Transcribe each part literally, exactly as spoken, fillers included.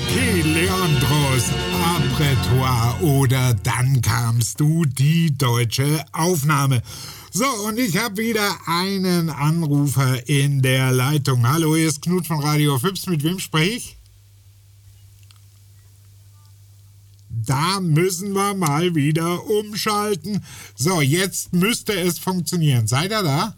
Okay, Leandros, après toi oder dann kamst du, die deutsche Aufnahme. So, und ich habe wieder einen Anrufer in der Leitung. Hallo, hier ist Knut von Radio Fips. Mit wem spreche ich? Da müssen wir mal wieder umschalten. So, jetzt müsste es funktionieren. Seid ihr da?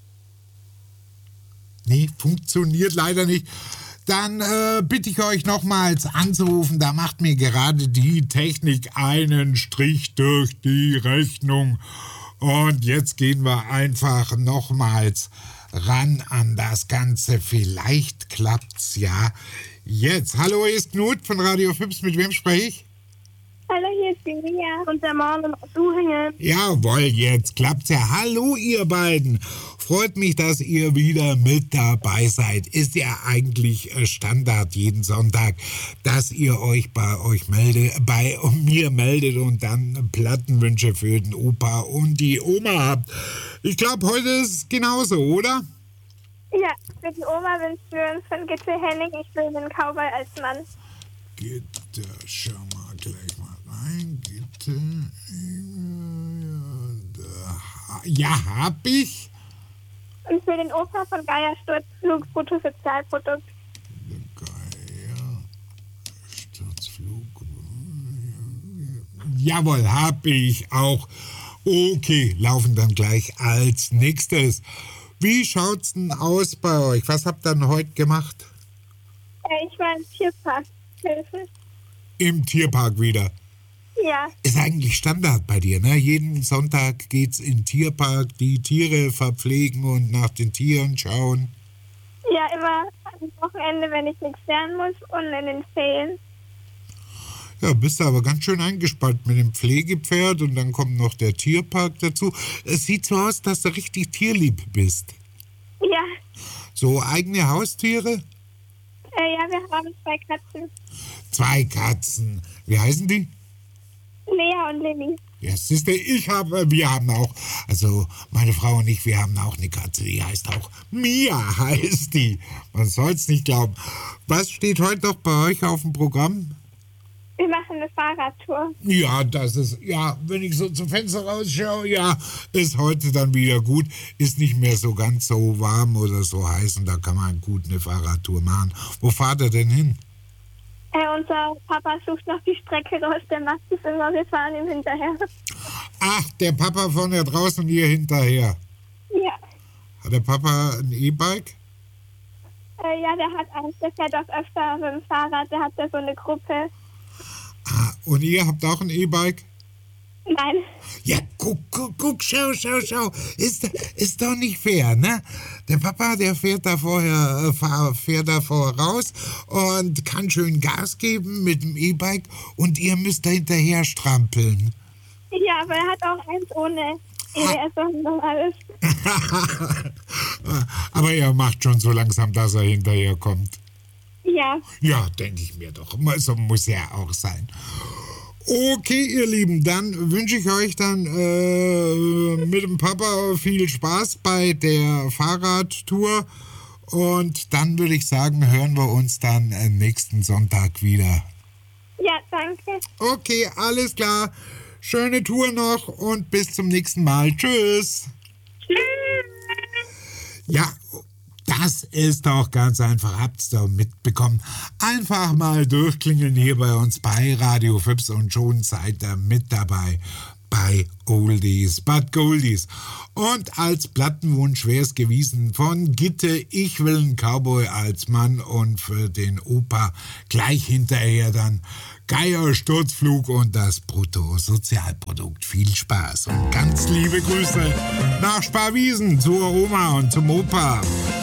Nee, funktioniert leider nicht. Dann äh, bitte ich euch nochmals anzurufen. Da macht mir gerade die Technik einen Strich durch die Rechnung. Und jetzt gehen wir einfach nochmals ran an das Ganze. Vielleicht klappt's ja jetzt. Hallo, hier ist Knut von Radio Fips. Mit wem spreche ich? Hallo, hier ist die Mia und der Marlon aus Uhringen. Jawohl, jetzt klappt's ja. Hallo, ihr beiden. Freut mich, dass ihr wieder mit dabei seid. Ist ja eigentlich Standard jeden Sonntag, dass ihr euch bei euch meldet, bei mir meldet und dann Plattenwünsche für den Opa und die Oma habt. Ich glaube, heute ist es genauso, oder? Ja, für die Oma wünschen wir uns von Gitte Henning, ich will den Cowboy als Mann. Gitte, schau mal gleich mal rein. Gitte. Ja, hab ich. Und für den Opa von Geier Sturzflug, Bruttosozialprodukt. Geier Sturzflug. Jawohl, hab ich auch. Okay, laufen dann gleich als nächstes. Wie schaut's denn aus bei euch? Was habt ihr denn heute gemacht? Äh, ich war im Tierpark. Hilfe. Im Tierpark wieder? Ja. Ist eigentlich Standard bei dir, ne? Jeden Sonntag geht's in den Tierpark, die Tiere verpflegen und nach den Tieren schauen. Ja, immer am Wochenende, wenn ich nichts lernen muss und in den Ferien. Ja, bist du aber ganz schön eingespannt mit dem Pflegepferd und dann kommt noch der Tierpark dazu. Es sieht so aus, dass du richtig tierlieb bist. Ja. So eigene Haustiere? Äh, ja, wir haben zwei Katzen. Zwei Katzen. Wie heißen die? Lea und Lilly. Ja, siehste, ich habe, wir haben auch, also meine Frau und ich, wir haben auch eine Katze, die heißt auch Mia, heißt die. Man soll es nicht glauben. Was steht heute noch bei euch auf dem Programm? Wir machen eine Fahrradtour. Ja, das ist, ja, wenn ich so zum Fenster rausschaue, ja, ist heute dann wieder gut. Ist nicht mehr so ganz so warm oder so heiß und da kann man gut eine Fahrradtour machen. Wo fahrt ihr denn hin? Äh, unser Papa sucht noch die Strecke raus, der macht es immer, wir fahren ihm hinterher. Ach, der Papa vorne draußen und ihr hinterher. Ja. Hat der Papa ein E-Bike? Äh, ja, der hat eins, der fährt auch öfter mit dem Fahrrad, der hat da so eine Gruppe. Ah, und ihr habt auch ein E-Bike? Nein. Ja, guck, guck, guck, schau, schau, schau. Ist, ist doch nicht fair, ne? Der Papa, der fährt da vorher, äh, fährt da voraus und kann schön Gas geben mit dem E-Bike und ihr müsst da hinterher strampeln. Ja, aber er hat auch eins ohne E B S und noch alles. Aber er macht schon so langsam, dass er hinterher kommt. Ja. Ja, denke ich mir doch. So muss ja auch sein. Okay, ihr Lieben, dann wünsche ich euch dann äh, mit dem Papa viel Spaß bei der Fahrradtour. Und dann würde ich sagen, hören wir uns dann äh, nächsten Sonntag wieder. Ja, danke. Okay, alles klar. Schöne Tour noch und bis zum nächsten Mal. Tschüss. Tschüss. Ja, das ist doch ganz einfach, habt's doch mitbekommen. Einfach mal durchklingeln hier bei uns bei Radio Fips und schon seid ihr mit dabei bei Oldies but Goldies. Und als Plattenwunsch wäre es gewesen von Gitte, ich will einen Cowboy als Mann und für den Opa gleich hinterher dann Geier Sturzflug und das Bruttosozialprodukt. Viel Spaß und ganz liebe Grüße nach Sparwiesen zur Oma und zum Opa.